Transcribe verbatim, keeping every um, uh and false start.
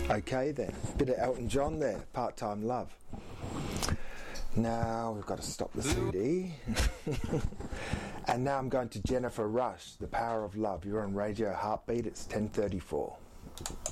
Okay then, bit of Elton John there, Part-Time Love. Now we've got to stop the C D. And now I'm going to Jennifer Rush, The Power of Love. You're on Radio Heartbeat, it's ten thirty-four.